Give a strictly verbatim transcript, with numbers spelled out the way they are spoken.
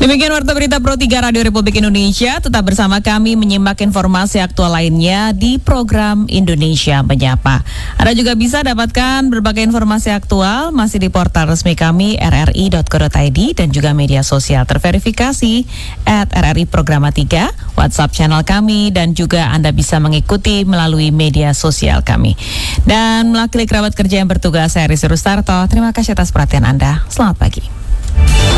Demikian Warta Berita Pro tiga Radio Republik Indonesia. Tetap bersama kami menyimak informasi aktual lainnya di program Indonesia Menyapa. Anda juga bisa dapatkan berbagai informasi aktual masih di portal resmi kami r r i dot co dot i d dan juga media sosial terverifikasi at r r i Programa tiga, WhatsApp channel kami, dan juga Anda bisa mengikuti melalui media sosial kami. Dan mewakili kerabat kerja yang bertugas, saya Risi Rustarto. Terima kasih atas perhatian Anda. Selamat pagi.